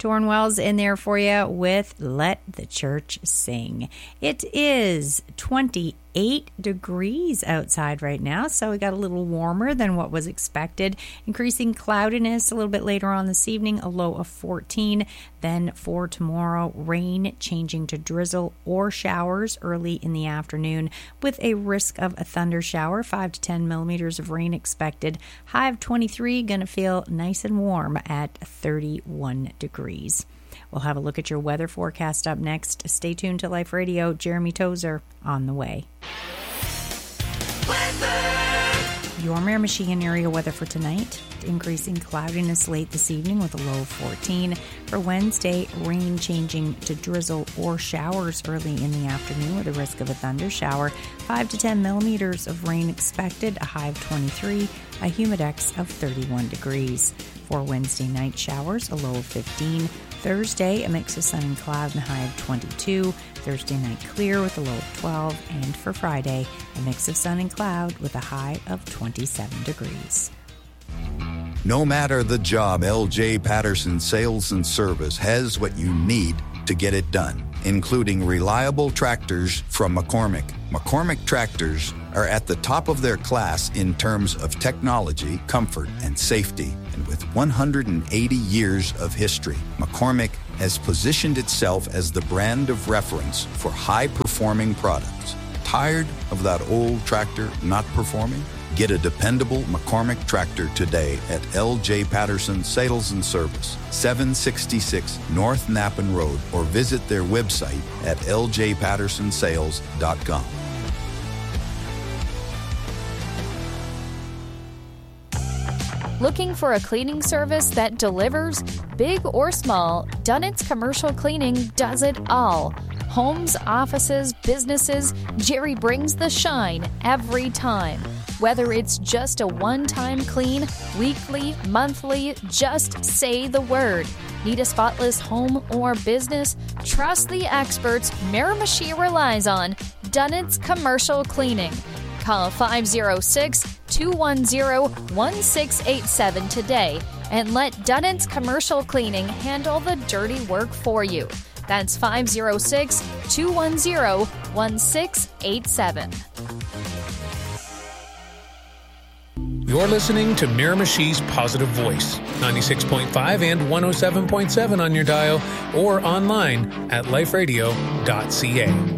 Torrin Wells in there for you with Let the Church Sing. It is 28 degrees outside right now, so we got a little warmer than what was expected. Increasing cloudiness a little bit later on this evening, a low of 14. Then for tomorrow, rain changing to drizzle or showers early in the afternoon with a risk of a thunder shower, 5 to 10 millimeters of rain expected. High of 23, going to feel nice and warm at 31 degrees. We'll have a look at your weather forecast up next. Stay tuned to Life Radio. Jeremy Tozer on the way. Your Miramichi area weather for tonight. Increasing cloudiness late this evening with a low of 14. For Wednesday, rain changing to drizzle or showers early in the afternoon with a risk of a thunder shower. 5 to 10 millimeters of rain expected, a high of 23, a humidex of 31 degrees. For Wednesday night, showers, a low of 15. Thursday, a mix of sun and cloud and a high of 22. Thursday night, clear with a low of 12. And for Friday, a mix of sun and cloud with a high of 27 degrees. No matter the job, LJ Patterson Sales and Service has what you need to get it done, including reliable tractors from McCormick. McCormick tractors are at the top of their class in terms of technology, comfort, and safety. And with 180 years of history, McCormick has positioned itself as the brand of reference for high-performing products. Tired of that old tractor not performing? Get a dependable McCormick tractor today at LJ Patterson Sales and Service, 766 North Nappen Road, or visit their website at ljpattersonsales.com. Looking for a cleaning service that delivers? Big or small, Dunnett's Commercial Cleaning does it all. Homes, offices, businesses, Jerry brings the shine every time. Whether it's just a one-time clean, weekly, monthly, just say the word. Need a spotless home or business? Trust the experts Miramichi relies on, Dunnett's Commercial Cleaning. Call 506-210-1687 today and let Dunnett's Commercial Cleaning handle the dirty work for you. That's 506-210-1687. You're listening to Miramichi's Positive Voice, 96.5 and 107.7 on your dial or online at liferadio.ca.